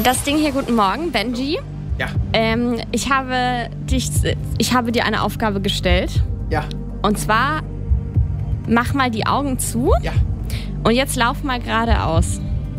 Das Ding hier, guten Morgen, Benji. Ja. Ich habe dir eine Aufgabe gestellt. Ja. Und zwar, mach mal die Augen zu. Ja. Und jetzt lauf mal geradeaus.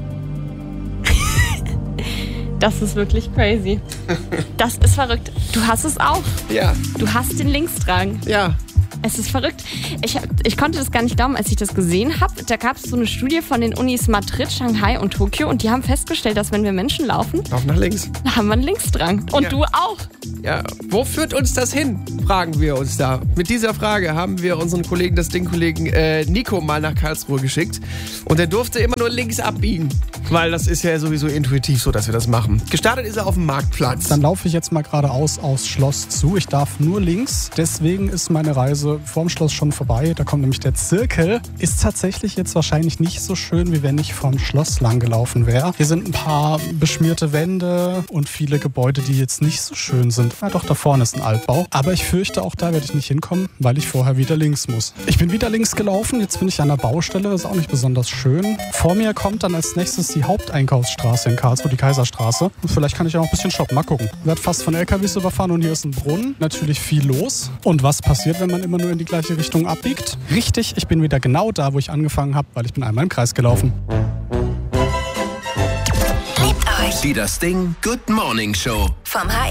Das ist wirklich crazy. Das ist verrückt. Du hast es auch. Ja. Du hast den Linksdrang. Ja. Es ist verrückt. Ich konnte das gar nicht glauben, als ich das gesehen habe. Da gab es so eine Studie von den Unis Madrid, Shanghai und Tokio und die haben festgestellt, dass wenn wir Menschen laufen, Lauf nach links. da haben wir einen Linksdrang. Und Ja. du auch. Ja. Wo führt uns das hin? Fragen wir uns da. Mit dieser Frage haben wir unseren Kollegen, das Ding-Kollegen Nico mal nach Karlsruhe geschickt. Und er durfte immer nur links abbiegen. Weil das ist ja sowieso intuitiv so, dass wir das machen. Gestartet ist er auf dem Marktplatz. Dann laufe ich jetzt mal geradeaus aus Schloss zu. Ich darf nur links. Deswegen ist meine Reise vorm Schloss schon vorbei. Da kommt nämlich der Zirkel. Ist tatsächlich jetzt wahrscheinlich nicht so schön, wie wenn ich vorm Schloss lang gelaufen wäre. Hier sind ein paar beschmierte Wände und viele Gebäude, die jetzt nicht so schön sind. Na doch, da vorne ist ein Altbau. Aber ich fürchte, auch da werde ich nicht hinkommen, weil ich vorher wieder links muss. Ich bin wieder links gelaufen. Jetzt bin ich an der Baustelle. Das ist auch nicht besonders schön. Vor mir kommt dann als nächstes die Haupteinkaufsstraße in Karlsruhe, die Kaiserstraße. Und vielleicht kann ich auch ein bisschen shoppen. Mal gucken. Werd fast von LKWs überfahren und hier ist ein Brunnen. Natürlich viel los. Und was passiert, wenn man immer nur in die gleiche Richtung abbiegt? Richtig, ich bin wieder genau da, wo ich angefangen habe, weil ich bin einmal im Kreis gelaufen. Die Das Ding Good Morning Show Vom HR.